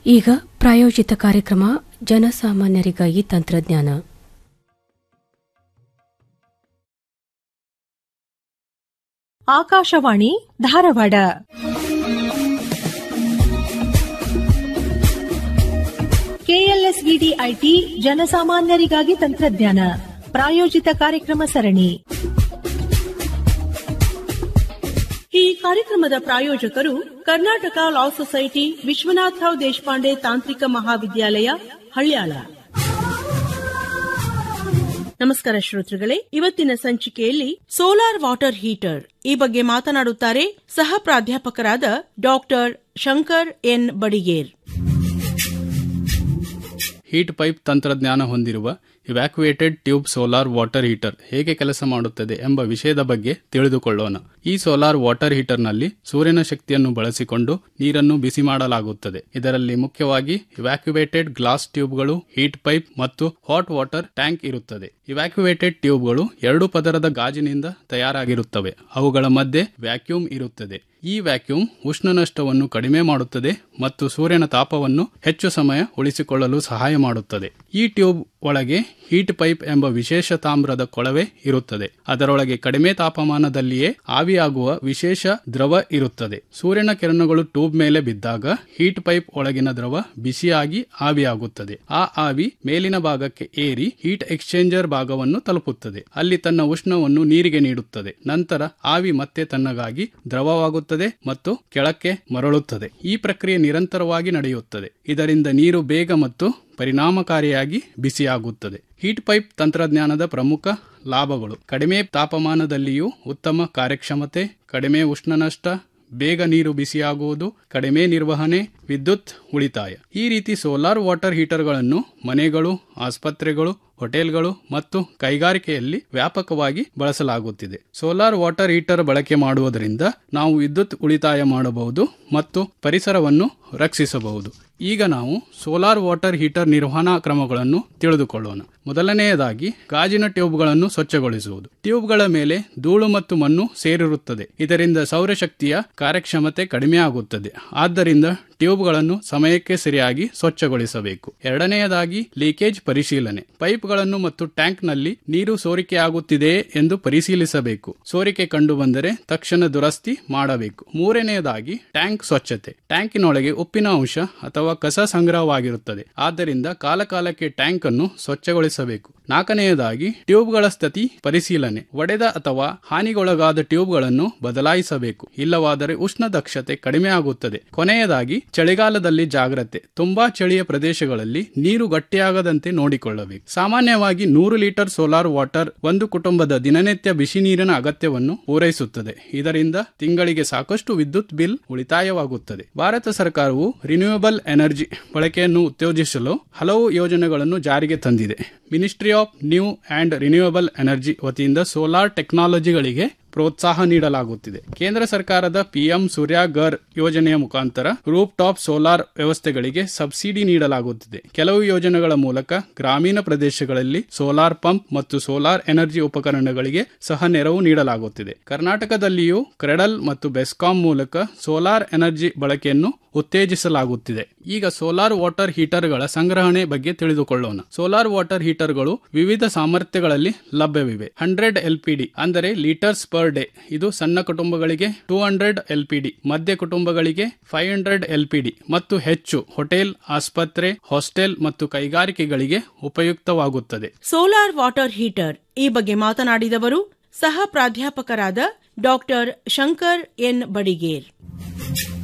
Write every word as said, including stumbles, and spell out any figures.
ಈಗ ಪ್ರಾಯೋಜಿತ ಕಾರ್ಯಕ್ರಮ ಜನಸಾಮಾನ್ಯರಿಗಾಗಿ ತಂತ್ರಜ್ಞಾನ. ಆಕಾಶವಾಣಿ ಧಾರವಾಡ. ಕೆಎಲ್ಎಸ್ವಿಡಿ ಐಟಿ ಜನಸಾಮಾನ್ಯರಿಗಾಗಿ ತಂತ್ರಜ್ಞಾನ ಪ್ರಾಯೋಜಿತ ಕಾರ್ಯಕ್ರಮ ಸರಣಿ. ಈ ಕಾರ್ಯಕ್ರಮದ ಪ್ರಾಯೋಜಕರು ಕರ್ನಾಟಕ ಲಾ ಸೊಸೈಟಿ, ವಿಶ್ವನಾಥರಾವ್ ದೇಶಪಾಂಡೆ ತಾಂತ್ರಿಕ ಮಹಾವಿದ್ಯಾಲಯ, ಹಳ್ಯಾಳ. ನಮಸ್ಕಾರ ಶ್ರೋತೃಗಳೇ, ಇವತ್ತಿನ ಸಂಚಿಕೆಯಲ್ಲಿ ಸೋಲಾರ್ ವಾಟರ್ ಹೀಟರ್ ಈ ಬಗ್ಗೆ ಮಾತನಾಡುತ್ತಾರೆ ಸಹ ಪ್ರಾಧ್ಯಾಪಕರಾದ doctor Shankar N Badiger. Heat pipe ತಂತ್ರಜ್ಞಾನ ಹೊಂದಿರುವ evacuated tube solar water heater ಹೇಗೆ ಕೆಲಸ ಮಾಡುತ್ತದೆ ಎಂಬ ವಿಷಯದ ಬಗ್ಗೆ ತಿಳಿದುಕೊಳ್ಳೋಣ. ಈ ಸೋಲಾರ್ ವಾಟರ್ ಹೀಟರ್ನಲ್ಲಿ ಸೂರ್ಯನ ಶಕ್ತಿಯನ್ನು ಬಳಸಿಕೊಂಡು ನೀರನ್ನು ಬಿಸಿ ಮಾಡಲಾಗುತ್ತದೆ. ಇದರಲ್ಲಿ ಮುಖ್ಯವಾಗಿ ಇವ್ಯಾಕ್ಯುವೇಟೆಡ್ ಗ್ಲಾಸ್ ಟ್ಯೂಬ್ಗಳು, ಹೀಟ್ ಪೈಪ್ ಮತ್ತು ಹಾಟ್ ವಾಟರ್ ಟ್ಯಾಂಕ್ ಇರುತ್ತದೆ. ಇವ್ಯಾಕ್ಯುವೇಟೆಡ್ ಟ್ಯೂಬ್ಗಳು ಎರಡು ಪದರದ ಗಾಜಿನಿಂದ ತಯಾರಾಗಿರುತ್ತವೆ. ಅವುಗಳ ಮಧ್ಯೆ ವ್ಯಾಕ್ಯೂಮ್ ಇರುತ್ತದೆ. ಈ ವ್ಯಾಕ್ಯೂಮ್ ಉಷ್ಣ ನಷ್ಟವನ್ನು ಕಡಿಮೆ ಮಾಡುತ್ತದೆ ಮತ್ತು ಸೂರ್ಯನ ತಾಪವನ್ನು ಹೆಚ್ಚು ಸಮಯ ಉಳಿಸಿಕೊಳ್ಳಲು ಸಹಾಯ ಮಾಡುತ್ತದೆ. ಈ ಟ್ಯೂಬ್ ಒಳಗೆ ಹೀಟ್ ಪೈಪ್ ಎಂಬ ವಿಶೇಷ ತಾಮ್ರದ ಕೊಳವೆ ಇರುತ್ತದೆ. ಅದರೊಳಗೆ ಕಡಿಮೆ ತಾಪಮಾನದಲ್ಲಿಯೇ ಆವಿಯಾಗುವ ವಿಶೇಷ ದ್ರವ ಇರುತ್ತದೆ. ಸೂರ್ಯನ ಕಿರಣಗಳು ಟ್ಯೂಬ್ ಮೇಲೆ ಬಿದ್ದಾಗ ಹೀಟ್ ಪೈಪ್ ಒಳಗಿನ ದ್ರವ ಬಿಸಿಯಾಗಿ ಆವಿಯಾಗುತ್ತದೆ. ಆ ಆವಿ ಮೇಲಿನ ಭಾಗಕ್ಕೆ ಏರಿ ಹೀಟ್ ಎಕ್ಸ್ಚೇಂಜರ್ ಭಾಗವನ್ನು ತಲುಪುತ್ತದೆ. ಅಲ್ಲಿ ತನ್ನ ಉಷ್ಣವನ್ನು ನೀರಿಗೆ ನೀಡುತ್ತದೆ. ನಂತರ ಆವಿ ಮತ್ತೆ ತನ್ನಗಾಗಿ ದ್ರವವಾಗುತ್ತದೆ ಮತ್ತು ಕೆಳಕ್ಕೆ ಮರಳುತ್ತದೆ. ಈ ಪ್ರಕ್ರಿಯೆ ನಿರಂತರವಾಗಿ ನಡೆಯುತ್ತದೆ. ಇದರಿಂದ ನೀರು ಬೇಗ ಮತ್ತು ಪರಿಣಾಮಕಾರಿಯಾಗಿ ಬಿಸಿಯಾಗುತ್ತದೆ. ಹೀಟ್ ಪೈಪ್ ತಂತ್ರಜ್ಞಾನದ ಪ್ರಮುಖ ಲಾಭಗಳು: ಕಡಿಮೆ ತಾಪಮಾನದಲ್ಲಿಯೂ ಉತ್ತಮ ಕಾರ್ಯಕ್ಷಮತೆ, ಕಡಿಮೆ ಉಷ್ಣ ನಷ್ಟ, ಬೇಗ ನೀರು ಬಿಸಿಯಾಗುವುದು, ಕಡಿಮೆ ನಿರ್ವಹಣೆ, ವಿದ್ಯುತ್ ಉಳಿತಾಯ. ಈ ರೀತಿ ಸೋಲಾರ್ ವಾಟರ್ ಹೀಟರ್ಗಳನ್ನು ಮನೆಗಳು, ಆಸ್ಪತ್ರೆಗಳು, ಹೋಟೆಲ್ಗಳು ಮತ್ತು ಕೈಗಾರಿಕೆಯಲ್ಲಿ ವ್ಯಾಪಕವಾಗಿ ಬಳಸಲಾಗುತ್ತಿದೆ. ಸೋಲಾರ್ ವಾಟರ್ ಹೀಟರ್ ಬಳಕೆ ಮಾಡುವುದರಿಂದ ನಾವು ವಿದ್ಯುತ್ ಉಳಿತಾಯ ಮಾಡಬಹುದು ಮತ್ತು ಪರಿಸರವನ್ನು ರಕ್ಷಿಸಬಹುದು. ಈಗ ನಾವು ಸೋಲಾರ್ ವಾಟರ್ ಹೀಟರ್ ನಿರ್ವಹಣಾ ಕ್ರಮಗಳನ್ನು ತಿಳಿದುಕೊಳ್ಳೋಣ. ಮೊದಲನೆಯದಾಗಿ ಗಾಜಿನ ಟ್ಯೂಬ್ಗಳನ್ನು ಸ್ವಚ್ಛಗೊಳಿಸುವುದು. ಟ್ಯೂಬ್ಗಳ ಮೇಲೆ ಧೂಳು ಮತ್ತು ಮಣ್ಣು ಸೇರಿರುತ್ತದೆ. ಇದರಿಂದ ಸೌರಶಕ್ತಿಯ ಕಾರ್ಯಕ್ಷಮತೆ ಕಡಿಮೆ ಆಗುತ್ತದೆ. ಆದ್ದರಿಂದ ಟ್ಯೂಬ್ಗಳನ್ನು ಸಮಯಕ್ಕೆ ಸರಿಯಾಗಿ ಸ್ವಚ್ಛಗೊಳಿಸಬೇಕು. ಎರಡನೆಯದಾಗಿ ಲೀಕೇಜ್ ಪರಿಶೀಲನೆ. ಪೈಪ್ಗಳನ್ನು ಮತ್ತು ಟ್ಯಾಂಕ್ನಲ್ಲಿ ನೀರು ಸೋರಿಕೆಯಾಗುತ್ತಿದೆಯೇ ಎಂದು ಪರಿಶೀಲಿಸಬೇಕು. ಸೋರಿಕೆ ಕಂಡು ಬಂದರೆ ತಕ್ಷಣ ದುರಸ್ತಿ ಮಾಡಬೇಕು. ಮೂರನೆಯದಾಗಿ ಟ್ಯಾಂಕ್ ಸ್ವಚ್ಛತೆ. ಟ್ಯಾಂಕಿನೊಳಗೆ ಉಪ್ಪಿನ ಅಂಶ ಅಥವಾ ಕಸ ಸಂಗ್ರಹವಾಗಿರುತ್ತದೆ. ಆದ್ದರಿಂದ ಕಾಲಕಾಲಕ್ಕೆ ಟ್ಯಾಂಕ್ ಅನ್ನು ಸ್ವಚ್ಛಗೊಳಿಸಬೇಕು. ನಾಲ್ಕನೆಯದಾಗಿ ಟ್ಯೂಬ್ಗಳ ಸ್ಥಿತಿ ಪರಿಶೀಲನೆ. ಒಡೆದ ಅಥವಾ ಹಾನಿಗೊಳಗಾದ ಟ್ಯೂಬ್ಗಳನ್ನು ಬದಲಾಯಿಸಬೇಕು. ಇಲ್ಲವಾದರೆ ಉಷ್ಣ ದಕ್ಷತೆ ಕಡಿಮೆ ಆಗುತ್ತದೆ. ಕೊನೆಯದಾಗಿ ಚಳಿಗಾಲದಲ್ಲಿ ಜಾಗ್ರತೆ. ತುಂಬಾ ಚಳಿಯ ಪ್ರದೇಶಗಳಲ್ಲಿ ನೀರು ಗಟ್ಟಿಯಾಗದಂತೆ ನೋಡಿಕೊಳ್ಳಬೇಕು. ಸಾಮಾನ್ಯವಾಗಿ ನೂರು ಲೀಟರ್ ಸೋಲಾರ್ ವಾಟರ್ ಒಂದು ಕುಟುಂಬದ ದಿನನಿತ್ಯ ಬಿಸಿ ನೀರಿನ ಅಗತ್ಯವನ್ನು ಪೂರೈಸುತ್ತದೆ. ಇದರಿಂದ ತಿಂಗಳಿಗೆ ಸಾಕಷ್ಟು ವಿದ್ಯುತ್ ಬಿಲ್ ಉಳಿತಾಯವಾಗುತ್ತದೆ. ಭಾರತ ಸರ್ಕಾರವು ರಿನ್ಯೂಯಬಲ್ ಎನರ್ಜಿ ಬಳಕೆಯನ್ನು ಉತ್ತೇಜಿಸಲು ಹಲವು ಯೋಜನೆಗಳನ್ನು ಜಾರಿಗೆ ತಂದಿದೆ. Ministry of new and renewable energy ವತಿಯಿಂದ ಸೋಲಾರ್ ಟೆಕ್ನಾಲಜಿಗಳಿಗೆ ಪ್ರೋತ್ಸಾಹ ನೀಡಲಾಗುತ್ತಿದೆ. ಕೇಂದ್ರ ಸರ್ಕಾರದ ಪಿಎಂ ಸೂರ್ಯಘರ್ ಯೋಜನೆಯ ಮುಖಾಂತರ ರೂಫ್ ಟಾಪ್ ಸೋಲಾರ್ ವ್ಯವಸ್ಥೆಗಳಿಗೆ ಸಬ್ಸಿಡಿ ನೀಡಲಾಗುತ್ತಿದೆ. ಕೆಲವು ಯೋಜನೆಗಳ ಮೂಲಕ ಗ್ರಾಮೀಣ ಪ್ರದೇಶಗಳಲ್ಲಿ ಸೋಲಾರ್ ಪಂಪ್ ಮತ್ತು ಸೋಲಾರ್ ಎನರ್ಜಿ ಉಪಕರಣಗಳಿಗೆ ಸಹ ನೆರವು ನೀಡಲಾಗುತ್ತಿದೆ. ಕರ್ನಾಟಕದಲ್ಲಿಯೂ ಕ್ರೆಡಲ್ ಮತ್ತು ಬೆಸ್ಕಾಂ ಮೂಲಕ ಸೋಲಾರ್ ಎನರ್ಜಿ ಬಳಕೆಯನ್ನು ಉತ್ತೇಜಿಸಲಾಗುತ್ತಿದೆ. ಈಗ ಸೋಲಾರ್ ವಾಟರ್ ಹೀಟರ್ಗಳ ಸಂಗ್ರಹಣೆ ಬಗ್ಗೆ ತಿಳಿದುಕೊಳ್ಳೋಣ. ಸೋಲಾರ್ ವಾಟರ್ ಹೀಟರ್ಗಳು ವಿವಿಧ ಸಾಮರ್ಥ್ಯಗಳಲ್ಲಿ ಲಭ್ಯವಿವೆ. ಹಂಡ್ರೆಡ್ ಎಲ್ಪಿಡಿ ಅಂದರೆ ಲೀಟರ್ಸ್ ಪರ್ ಡೇ. ಇದು ಸಣ್ಣ ಕುಟುಂಬಗಳಿಗೆ ಟೂ ಹಂಡ್ರೆಡ್ ಎಲ್ಪಿಡಿ, ಮಧ್ಯ ಕುಟುಂಬಗಳಿಗೆ ಫೈವ್ ಹಂಡ್ರೆಡ್ ಎಲ್ಪಿಡಿ ಮತ್ತು ಹೆಚ್ಚು ಹೋಟೆಲ್, ಆಸ್ಪತ್ರೆ, ಹಾಸ್ಟೆಲ್ ಮತ್ತು ಕೈಗಾರಿಕೆಗಳಿಗೆ ಉಪಯುಕ್ತವಾಗುತ್ತದೆ. ಸೋಲಾರ್ ವಾಟರ್ ಹೀಟರ್ ಈ ಬಗ್ಗೆ ಮಾತನಾಡಿದವರು ಸಹ ಪ್ರಾಧ್ಯಾಪಕರಾದ ಡಾಕ್ಟರ್ ಶಂಕರ್ ಎನ್ ಬಡಿಗೇರ್.